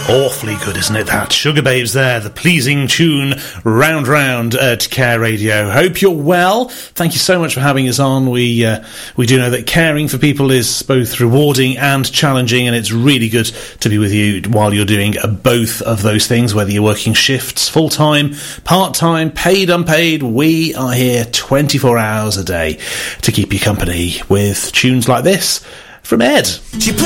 Awfully good, isn't it, that? Sugar Babes there, the pleasing tune, Round Round at Care Radio. Hope you're well. Thank you so much for having us on. We do know that caring for people is both rewarding and challenging, and it's really good to be with you while you're doing both of those things, whether you're working shifts, full-time, part-time, paid, unpaid. We are here 24 hours a day to keep you company with tunes like this from Ed.